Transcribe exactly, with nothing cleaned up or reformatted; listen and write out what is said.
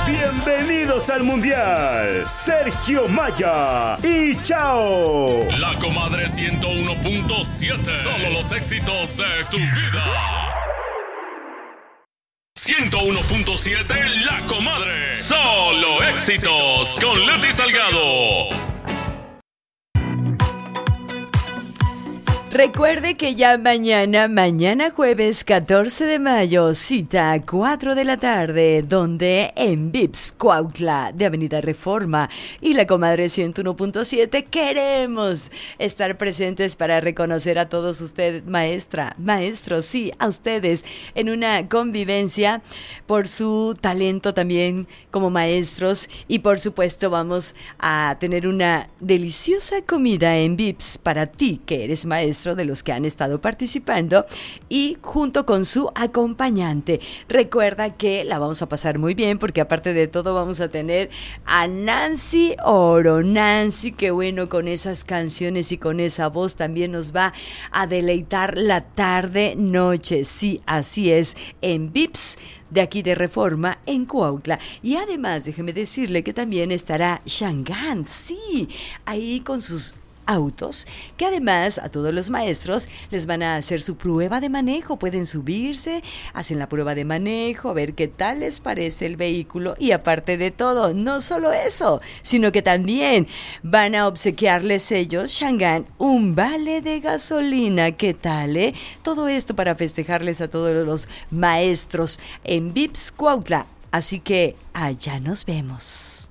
Bienvenidos al Mundial, Sergio Maya y Chao. La Comadre ciento uno punto siete. Solo los éxitos de tu vida. ciento uno punto siete La Comadre. Solo éxitos con Leti Salgado. Recuerde que ya mañana, mañana jueves catorce de mayo, cita a cuatro de la tarde, donde en Vips Cuautla de Avenida Reforma y La Comadre ciento uno punto siete queremos estar presentes para reconocer a todos ustedes, maestra, maestros, sí, a ustedes, en una convivencia por su talento también como maestros y por supuesto vamos a tener una deliciosa comida en Vips para ti que eres maestro de los que han estado participando y junto con su acompañante. Recuerda que la vamos a pasar muy bien porque aparte de todo vamos a tener a Nancy Oro. Nancy, qué bueno, con esas canciones y con esa voz también nos va a deleitar la tarde noche. Sí, así es, en Vips de aquí de Reforma en Cuautla. Y además déjeme decirle que también estará Shangan, sí, ahí con sus autos, que además a todos los maestros les van a hacer su prueba de manejo. Pueden subirse, hacen la prueba de manejo, a ver qué tal les parece el vehículo y aparte de todo, no solo eso, sino que también van a obsequiarles ellos, Shangan, un vale de gasolina. ¿Qué tal, eh? Todo esto para festejarles a todos los maestros en Vips Cuautla. Así que allá nos vemos.